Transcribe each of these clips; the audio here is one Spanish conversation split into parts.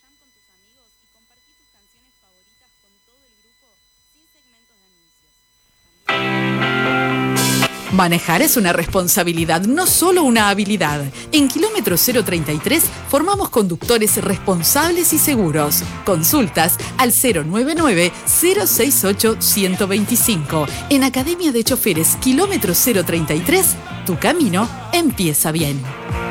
Manejar es una responsabilidad, no solo una habilidad. En Kilómetro 033 formamos conductores responsables y seguros. Consultas al 099-068-125. En Academia de Choferes Kilómetro 033, tu camino empieza bien.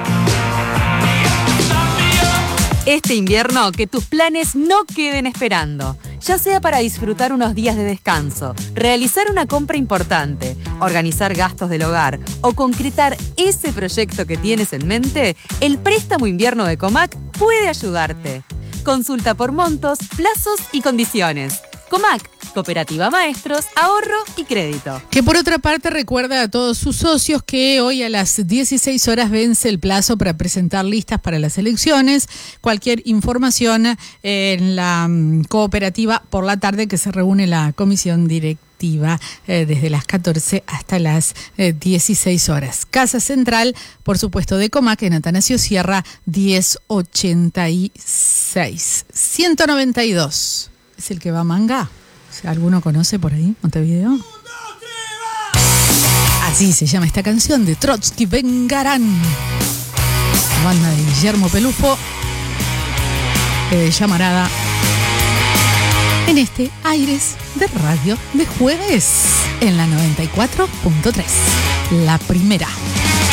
Este invierno, que tus planes no queden esperando. Ya sea para disfrutar unos días de descanso, realizar una compra importante, organizar gastos del hogar o concretar ese proyecto que tienes en mente, el préstamo invierno de Comac puede ayudarte. Consulta por montos, plazos y condiciones. Comac, Cooperativa Maestros, Ahorro y Crédito. Que por otra parte recuerda a todos sus socios que hoy a las 16 horas vence el plazo para presentar listas para las elecciones. Cualquier información en la cooperativa por la tarde, que se reúne la comisión directiva desde las 14 hasta las 16 horas. Casa Central, por supuesto, de Comac, en Atanasio Sierra, 1086. 192. ¿Es el que va a Manga? ¿Alguno conoce por ahí, Montevideo? Así se llama esta canción de Trotsky Vengarán. La banda de Guillermo Pelufo, llamarada en este Aires de Radio de jueves en la 94.3. La primera.